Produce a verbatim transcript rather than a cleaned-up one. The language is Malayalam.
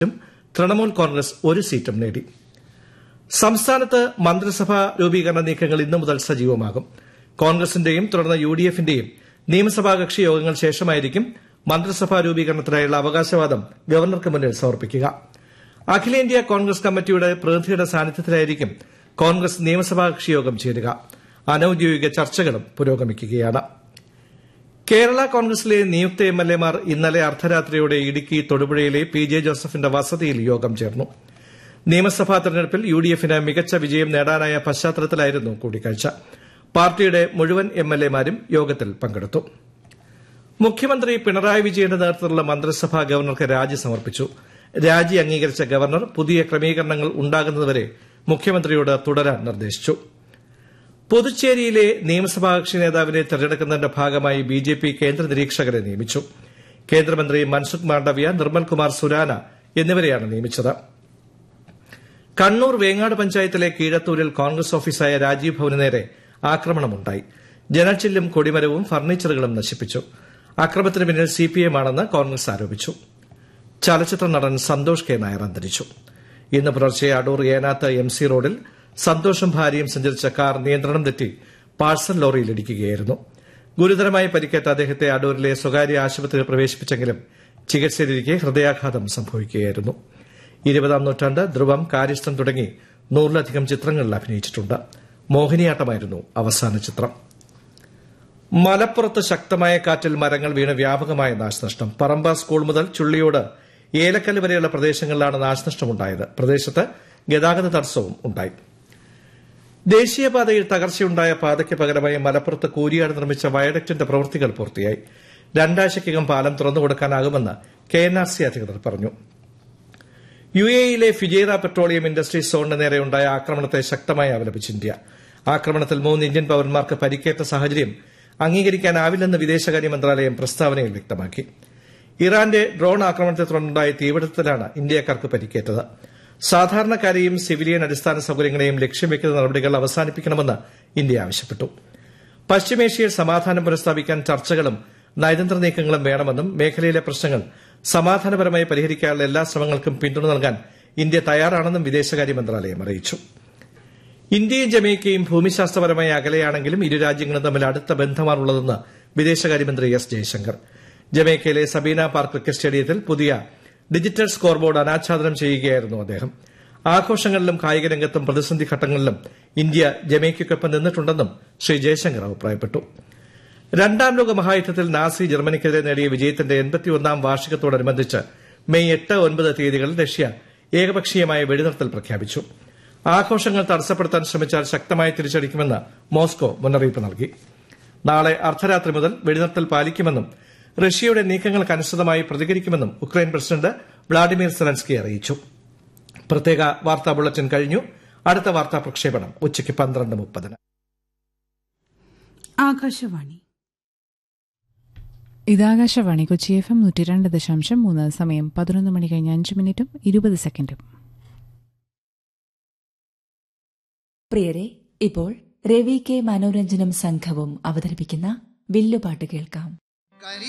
തൃണമൂൽ കോൺഗ്രസ് ഒരു സീറ്റും നേടി. സംസ്ഥാനത്ത് മന്ത്രിസഭാ രൂപീകരണ നീക്കങ്ങൾ ഇന്നു മുതൽ സജീവമാകും. കോൺഗ്രസിന്റെയും തുടർന്ന് യു ഡി എഫിന്റെയും നിയമസഭാ കക്ഷി യോഗങ്ങൾ ശേഷമായിരിക്കും മന്ത്രിസഭാ രൂപീകരണത്തിനായുള്ള അവകാശവാദം ഗവർണർക്ക് മുന്നിൽ സമർപ്പിക്കുക. അഖിലേന്ത്യാ കോൺഗ്രസ് കമ്മിറ്റിയുടെ പ്രതിനിധിയുടെ സാന്നിധ്യത്തിലായിരിക്കും കോൺഗ്രസ് നിയമസഭാ കക്ഷി യോഗം ചേരുക. അനൌദ്യോഗിക ചർച്ചകളും പുരോഗമിക്കുകയാണ്. കേരള കോൺഗ്രസിലെ നിയുക്ത എം എൽ എമാർ ഇന്നലെ അർദ്ധരാത്രിയോടെ ഇടുക്കി തൊടുപുഴയിലെ പി ജെ ജോസഫിന്റെ വസതിയിൽ യോഗം ചേർന്നു. നിയമസഭാ തെരഞ്ഞെടുപ്പിൽ യു ഡി എഫിന് മികച്ച വിജയം നേടാനായ പശ്ചാത്തലത്തിലായിരുന്നു കൂടിക്കാഴ്ച. പാർട്ടിയുടെ മുഴുവൻ എം എൽ എമാരും യോഗത്തിൽ പങ്കെടുത്തു. മുഖ്യമന്ത്രി പിണറായി വിജയന്റെ നേതൃത്വത്തിലുള്ള മന്ത്രിസഭ ഗവർണർക്ക് രാജി സമർപ്പിച്ചു. രാജി അംഗീകരിച്ച ഗവർണർ പുതിയ ക്രമീകരണങ്ങൾ ഉണ്ടാകുന്നതുവരെ മുഖ്യമന്ത്രിയോട് തുടരാൻ നിർദ്ദേശിച്ചു. പുതുച്ചേരിയിലെ നിയമസഭാ കക്ഷി നേതാവിനെ തെരഞ്ഞെടുക്കുന്നതിന്റെ ഭാഗമായി ബി ജെ പി കേന്ദ്ര നിരീക്ഷകരെ നിയമിച്ചു. കേന്ദ്രമന്ത്രി മൻസുഖ് മാണ്ഡവ്യ, നിർമ്മൽ കുമാർ സുരാന എന്നിവരെയാണ് നിയമിച്ചത്. കണ്ണൂർ വേങ്ങാട് പഞ്ചായത്തിലെ കീഴത്തൂരിൽ കോൺഗ്രസ് ഓഫീസായ രാജീവ് ഭവന് നേരെ ആക്രമണമുണ്ടായി. ജനൽച്ചില്ലും കൊടിമരവും ഫർണിച്ചറുകളും നശിപ്പിച്ചു. അക്രമത്തിന് പിന്നിൽ സി പി എം ആണെന്ന് കോൺഗ്രസ് ആരോപിച്ചു. ചലച്ചിത്ര നടൻ സന്തോഷ് കെ നായർ അന്തരിച്ചു. ഇന്ന് പുലർച്ചെ അടൂർ ഏനാത്ത് എം സി റോഡിൽ സന്തോഷും ഭാര്യയും സഞ്ചരിച്ച കാർ നിയന്ത്രണം തെറ്റി പാഴ്സൽ ലോറിയിൽ ഇടിക്കുകയായിരുന്നു. ഗുരുതരമായി പരിക്കേറ്റ അദ്ദേഹത്തെ അടൂരിലെ സ്വകാര്യ ആശുപത്രിയിൽ പ്രവേശിപ്പിച്ചെങ്കിലും ചികിത്സയിലിരിക്കെ ഹൃദയാഘാതം സംഭവിക്കുകയായിരുന്നു. ഇരുപതാം നൂറ്റാണ്ട്, ധ്രുവം, കാര്യസ്ഥൻ തുടങ്ങി നൂറിലധികം ചിത്രങ്ങളിൽ അഭിനയിച്ചിട്ടുണ്ട്. മോഹിനിയാട്ടമായിരുന്നു അവസാന ചിത്രം. മലപ്പുറത്ത് ശക്തമായ കാറ്റിൽ മരങ്ങൾ വീണ് വ്യാപകമായ നാശനഷ്ടം. പറമ്പ സ്കൂൾ മുതൽ ചുള്ളിയോട് ഏലക്കല്ല് വരെയുള്ള പ്രദേശങ്ങളിലാണ് നാശനഷ്ടമുണ്ടായത്. പ്രദേശത്ത് ഗതാഗത തടസ്സവും ഉണ്ടായി. ദേശീയപാതയിൽ തകർച്ചയുണ്ടായ പാതയ്ക്ക് പകരമായി മലപ്പുറത്ത് കൂരിയാട് നിർമ്മിച്ച വയഡക്റ്റിന്റെ പ്രവൃത്തികൾ പൂർത്തിയായി. രണ്ടാഴ്ചയ്ക്കകം പാലം തുറന്നുകൊടുക്കാനാകുമെന്ന് കെ എൻ ആർ സി അധികൃതർ പറഞ്ഞു. യു എ ഇയിലെ ഫിജേറ പെട്രോളിയം ഇൻഡസ്ട്രീസ് സോണിന് നേരെയുണ്ടായ ആക്രമണത്തെ ശക്തമായി അപലപിച്ച് ഇന്ത്യ. ആക്രമണത്തിൽ മൂന്ന് ഇന്ത്യൻ പൌരന്മാർക്ക് പരിക്കേറ്റ സാഹചര്യം അംഗീകരിക്കാനാവില്ലെന്ന് വിദേശകാര്യ മന്ത്രാലയം പ്രസ്താവനയിൽ വ്യക്തമാക്കി. ഇറാന്റെ ഡ്രോൺ ആക്രമണത്തെ തുടർന്നുണ്ടായ തീപിടുത്തത്തിലാണ് ഇന്ത്യക്കാർക്ക് പരിക്കേറ്റത്. സാധാരണക്കാരെയും സിവിലിയൻ അടിസ്ഥാന സൌകര്യങ്ങളെയും ലക്ഷ്യം വയ്ക്കുന്ന നടപടികൾ അവസാനിപ്പിക്കണമെന്ന് ഇന്ത്യ ആവശ്യപ്പെട്ടു. പശ്ചിമേഷ്യയിൽ സമാധാനം പുനഃസ്ഥാപിക്കാൻ ചർച്ചകളും നയതന്ത്ര നീക്കങ്ങളും വേണമെന്നും മേഖലയിലെ പ്രശ്നങ്ങൾ സമാധാനപരമായി പരിഹരിക്കാനുള്ള എല്ലാ ശ്രമങ്ങൾക്കും പിന്തുണ നൽകാൻ ഇന്ത്യ തയ്യാറാണെന്നും വിദേശകാര്യ മന്ത്രാലയം അറിയിച്ചു. ഇന്ത്യയും ജമൈക്കയും ഭൂമിശാസ്ത്രപരമായി അകലെയാണെങ്കിലും ഇരു രാജ്യങ്ങളും തമ്മിൽ അടുത്ത ബന്ധമാണുള്ളതെന്ന് വിദേശകാര്യമന്ത്രി S Jaishankar. ജമൈക്കയിലെ Sabeena park cricket സ്റ്റേഡിയത്തിൽ പുതിയ ഡിജിറ്റൽ സ്കോർ ബോർഡ് അനാച്ഛാദനം ചെയ്യുകയായിരുന്നു അദ്ദേഹം. ആഘോഷങ്ങളിലും കായിക രംഗത്തും പ്രതിസന്ധി ഘട്ടങ്ങളിലും ഇന്ത്യ ജമൈക്കയ്ക്കൊപ്പം നിന്നിട്ടുണ്ടെന്നും ശ്രീ ജയശങ്കർ അഭിപ്രായപ്പെട്ടു. രണ്ടാം ലോക മഹായുദ്ധത്തിൽ നാസി ജർമ്മനിക്കെതിരെ നേടിയ വിജയത്തിന്റെ എൺപത്തിയൊന്നാം വാർഷികത്തോടനുബന്ധിച്ച് മെയ് എട്ട് ഒൻപത് തീയതികളിൽ റഷ്യ ഏകപക്ഷീയമായ വെടിനിർത്തൽ പ്രഖ്യാപിച്ചു. ആഘോഷങ്ങൾ തടസ്സപ്പെടുത്താൻ ശ്രമിച്ചാൽ ശക്തമായി തിരിച്ചടിക്കുമെന്ന് മോസ്കോ മുന്നറിയിപ്പ് നൽകി. നാളെ അർദ്ധരാത്രി മുതൽ വെടിനിർത്തൽ പാലിക്കുമെന്നും റഷ്യയുടെ നീക്കങ്ങൾക്കനുസൃതമായി പ്രതികരിക്കുമെന്നും ഉക്രൈൻ പ്രസിഡന്റ് വ്ളാഡിമിർ സെലൻസ്കി അറിയിച്ചു. പ്രത്യേക വാർത്താ ബുള്ളറ്റിൻ കഴിഞ്ഞു. അടുത്ത വാർത്താ പ്രക്ഷേപണം ഉച്ചയ്ക്ക് പന്ത്രണ്ട് മുപ്പതിന്. ആകാശവാണി ഇതാകാശവാണി കൊച്ചി എഫ് എം നൂറ്റി രണ്ട് ദശാംശം മൂന്ന്. സമയം പതിനൊന്ന് മണി കഴിഞ്ഞ് അഞ്ച് മിനിറ്റും ഇരുപത് സെക്കൻഡും. പ്രിയരെ, ഇപ്പോൾ രവി കെ മനോരഞ്ജനം സംഘവും അവതരിപ്പിക്കുന്ന വില്ലുപാട്ട് കേൾക്കാം.